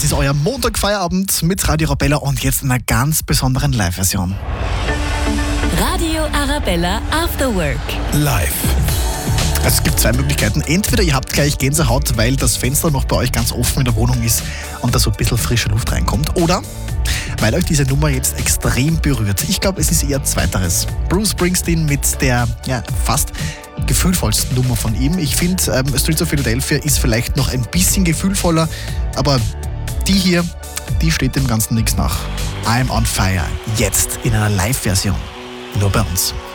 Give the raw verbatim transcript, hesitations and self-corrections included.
Das ist euer Montagfeierabend mit Radio Arabella und jetzt in einer ganz besonderen Live-Version. Radio Arabella After Work. Live. Also es gibt zwei Möglichkeiten. Entweder ihr habt gleich Gänsehaut, weil das Fenster noch bei euch ganz offen in der Wohnung ist und da so ein bisschen frische Luft reinkommt. Oder weil euch diese Nummer jetzt extrem berührt. Ich glaube, es ist eher Zweiteres. Bruce Springsteen mit der ja, fast gefühlvollsten Nummer von ihm. Ich finde, ähm, Streets of Philadelphia ist vielleicht noch ein bisschen gefühlvoller, aber die hier, die steht dem Ganzen nichts nach. I'm on Fire. Jetzt in einer Live-Version. Nur bei uns.